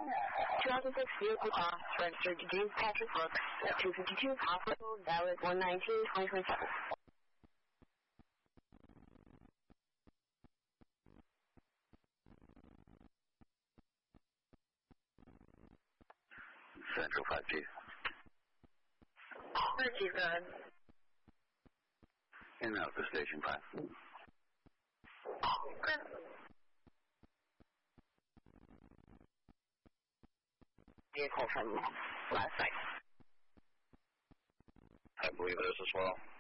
2006 vehicle off, registered to James Patrick Brooks, 252 Hospital, valid 1/19/2027. Central 5G. 5G, go ahead. In and out for Station 5. Okay. Vehicle from last night. I believe it is as well.